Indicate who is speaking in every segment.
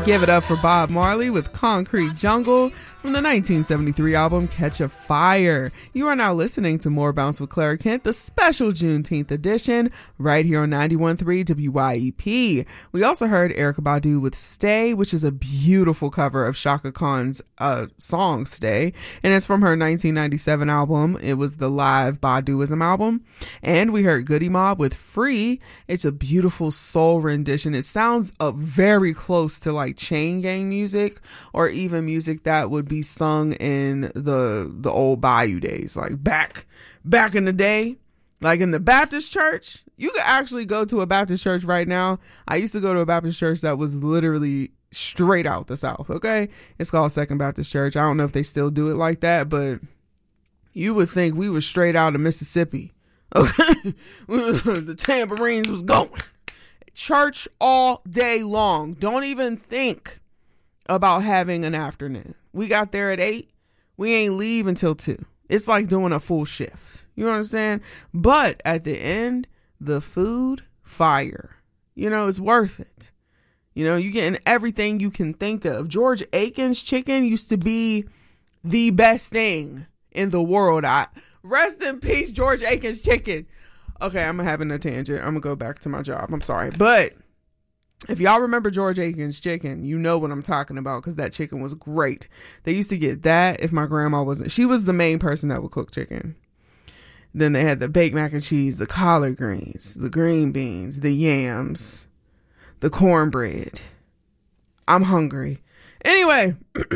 Speaker 1: Give it up for Bob Marley with Concrete Jungle from the 1973 album Catch a Fire. You are now listening to More Bounce with Clara Kent, the special Juneteenth edition, right here on 91.3 WYEP. We also heard Erykah Badu with Stay, which is a beautiful cover of Chaka Khan's song Stay, and it's from her 1997 album. It was the live Baduism album. And we heard Goody Mob with Free. It's a beautiful soul rendition. It sounds very close to like Chain Gang music, or even music that would be sung in the old Bayou days, like back in the day, like in the Baptist church. You could actually go to a Baptist church right now. I used to go to a Baptist church that was literally straight out the South. Okay, it's called Second Baptist Church. I don't know if they still do it like that, but you would think we were straight out of Mississippi. Okay, the tambourines was going. Church all day long. Don't even think about having an afternoon. We got there at 8. We ain't leave until 2. It's like doing a full shift. You understand? But at the end, the food, fire. You know, it's worth it. You know, you getting everything you can think of. George Aiken's chicken used to be the best thing in the world. Rest in peace, George Aiken's chicken. Okay, I'm having a tangent. I'm going to go back to my job. I'm sorry. But if y'all remember George Aiken's chicken, you know what I'm talking about, because that chicken was great. They used to get that if my grandma wasn't. She was the main person that would cook chicken. Then they had the baked mac and cheese, the collard greens, the green beans, the yams, the cornbread. I'm hungry. Anyway.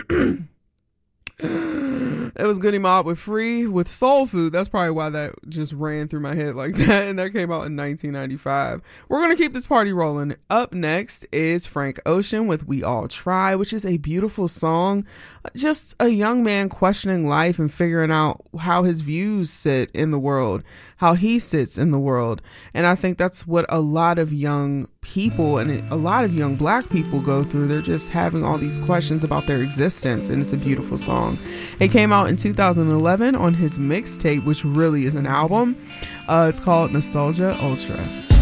Speaker 1: It was Goody Mob with Free with Soul Food. That's probably why that just ran through my head like that. And that came out in 1995. We're going to keep this party rolling. Up next is Frank Ocean with We All Try, which is a beautiful song. Just a young man questioning life and figuring out how his views sit in the world, how he sits in the world. And I think that's what a lot of young people and a lot of young black people go through. They're just having all these questions about their existence, and it's a beautiful song. It came out in 2011 on his mixtape, which really is an album. It's called Nostalgia Ultra.